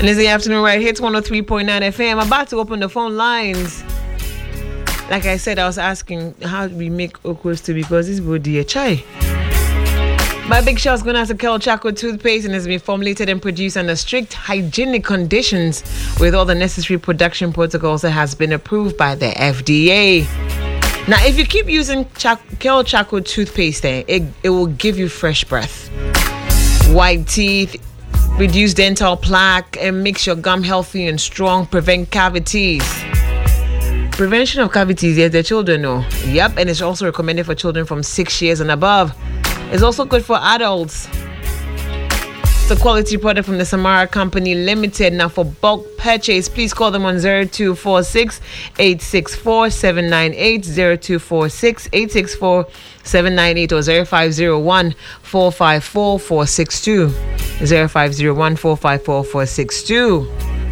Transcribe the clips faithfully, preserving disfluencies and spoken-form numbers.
And it's the afternoon right here. It's one oh three point nine F M. I'm about to open the phone lines. Like I said, I was asking how do we make okra stew because this body a chai. My big shot's going out to Kel Chaco toothpaste and has been formulated and produced under strict hygienic conditions with all the necessary production protocols that has been approved by the F D A. Now, if you keep using Ch- Kel Chaco toothpaste, eh, it, it will give you fresh breath, white teeth, reduce dental plaque, and makes your gum healthy and strong, prevent cavities. Prevention of cavities, yes, the children know. Yep, and it's also recommended for children from six years and above. It's also good for adults. It's a quality product from the Samara Company Limited. Now, for bulk purchase, please call them on zero two four six, eight six four, seven nine eight, zero two four six, eight six four, seven nine eight or zero five zero one, four five four, four six two. zero five zero one, four five four, four six two.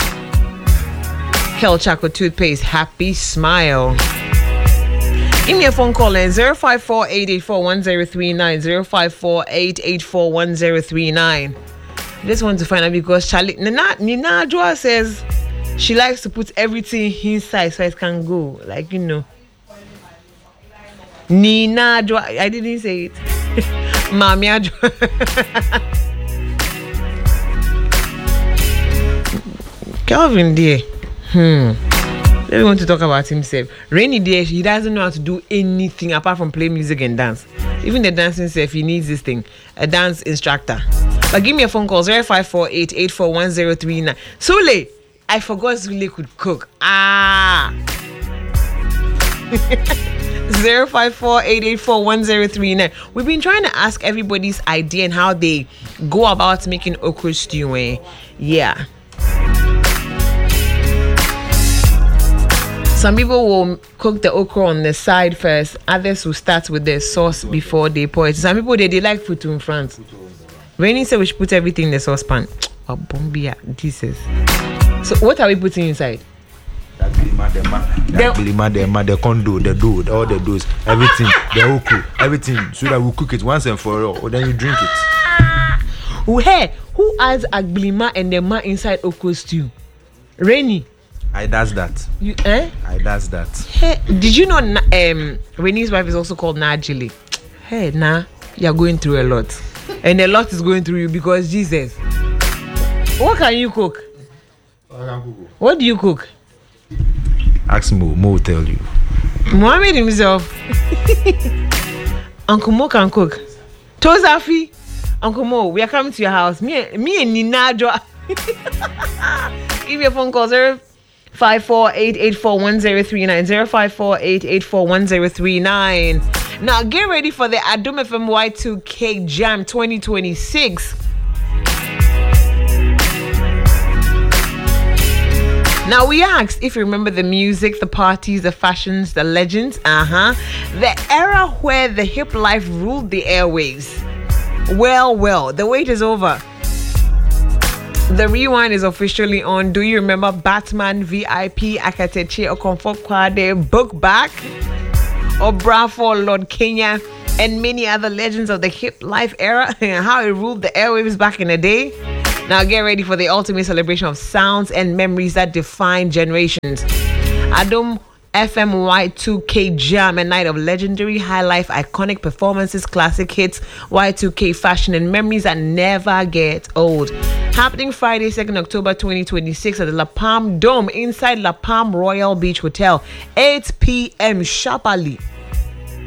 Kel Chaco toothpaste, happy smile. Give me a phone call at zero five four, eight eight four, one zero three nine, zero five four, eight eight four, one zero three nine. I just want to find out because Charlie Nina Nina Joa says she likes to put everything inside so it can go. Like, you know. Nina Joa, I didn't say it. Mamia Joa. Calvin dear. Hmm. Let me want to talk about himself. Rainy day, he doesn't know how to do anything apart from play music and dance. Even the dancing self, he needs this thing, a dance instructor. But give me a phone call zero five four, eight eight four, one zero three nine. Sule, I forgot Sule could cook. Ah. zero five four, eight eight four, one zero three nine. We've been trying to ask everybody's idea and how they go about making okra stew. Eh? Yeah. Some people will cook the okra on the side first. Others will start with the sauce before they pour it. Some people, they, they like futu in France. Rainy said we should put everything in the saucepan. Oh, bombia, this is. So what are we putting inside? That bilima, the ma, that bilima, the ma, the condo, the dough, all the doughs, everything, the okra, everything, so that we cook it once and for all, or then you drink it. Who, hey, who adds agbilima and the ma inside okra stew? Rainy. I does that. You eh? I does that. Hey, did you know um Rainey's wife is also called Najili? Hey, nah, you're going through a lot. And a lot is going through you because Jesus. What can you cook? I can cook. What do you cook? Ask Mo, Mo will tell you. Mohammed himself. Uncle Mo can cook. Tozafi. Uncle Mo, we are coming to your house. Me, me and Nina Jo. Give me a phone call zero five four, eight eight four, one zero three nine, zero five four, eight eight four, one zero three nine. Now get ready for the Adom F M Y two K Jam twenty twenty-six. Now we asked if you remember the music, the parties, the fashions, the legends, uh-huh. The era where the hip life ruled the airwaves. Well, well, the wait is over. The rewind is officially on. Do you remember Batman V I P Akateche Okomfo Kwade Book Back? Or Bravo Lord Kenya and many other legends of the hip life era and how it ruled the airwaves back in the day? Now get ready for the ultimate celebration of sounds and memories that define generations. Adom F M Y two K Jam, a night of legendary high life, iconic performances, classic hits, Y two K fashion, and memories that never get old. Happening Friday, second October twenty twenty-six at the La Palm Dome inside La Palm Royal Beach Hotel, eight p.m. sharply.